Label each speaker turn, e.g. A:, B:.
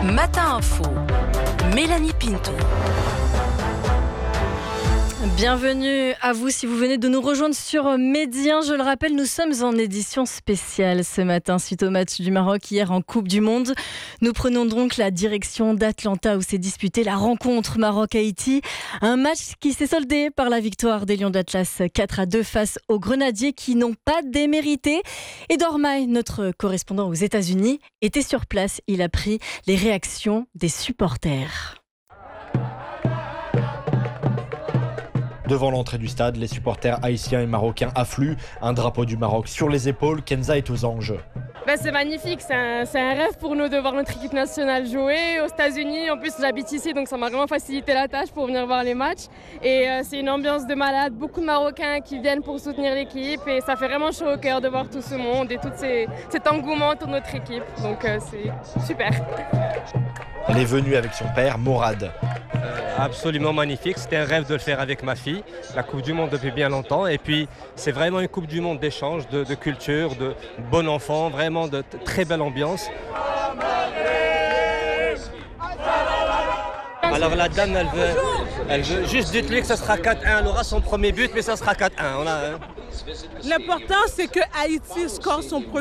A: Matin Info, Mélanie Pinto.
B: Bienvenue à vous si vous venez de nous rejoindre sur Médien. Je le rappelle, nous sommes en édition spéciale ce matin suite au match du Maroc hier en Coupe du Monde. Nous prenons donc la direction d'Atlanta où s'est disputée la rencontre Maroc-Haïti. Un match qui s'est soldé par la victoire des Lions d'Atlas 4-2 face aux Grenadiers qui n'ont pas démérité. Edouard Maille, notre correspondant aux États-Unis, était sur place. Il a pris les réactions des supporters.
C: Devant l'entrée du stade, les supporters haïtiens et marocains affluent, un drapeau du Maroc sur les épaules. Kenza est aux anges.
D: C'est magnifique, c'est un rêve pour nous de voir notre équipe nationale jouer aux États-Unis. En plus, j'habite ici, donc ça m'a vraiment facilité la tâche pour venir voir les matchs. Et c'est une ambiance de malade, beaucoup de Marocains qui viennent pour soutenir l'équipe. Et ça fait vraiment chaud au cœur de voir tout ce monde et tout cet engouement autour de notre équipe. Donc c'est super.
C: Elle est venue avec son père, Morad.
E: Absolument magnifique, c'était un rêve de le faire avec ma fille, la Coupe du Monde depuis bien longtemps, et puis c'est vraiment une Coupe du Monde d'échange, de culture, de bon enfant, vraiment de très belle ambiance. Alors la dame, elle veut juste dites-lui que ça sera 4-1, elle aura son premier but, mais ça sera 4-1.
F: L'important, c'est que Haïti score son premier